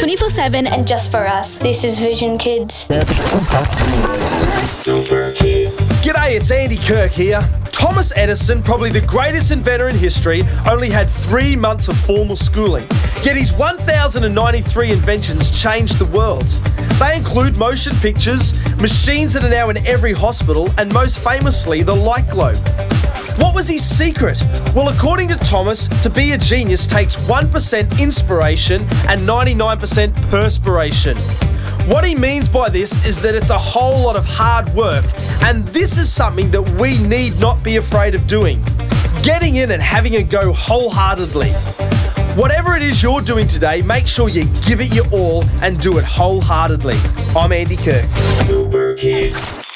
24/7 and just for us. This is Vision Kids. Super Kids. G'day, it's Andy Kirk here. Thomas Edison, probably the greatest inventor in history, only had 3 months of formal schooling. Yet his 1,093 inventions changed the world. They include motion pictures, machines that are now in every hospital, and most famously, the light globe. What was his secret? Well, according to Thomas, to be a genius takes 1% inspiration and 99% perspiration. What he means by this is that it's a whole lot of hard work, and this is something that we need not be afraid of doing. Getting in and having a go wholeheartedly. Whatever it is you're doing today, make sure you give it your all and do it wholeheartedly. I'm Andy Kirk. Super Kids.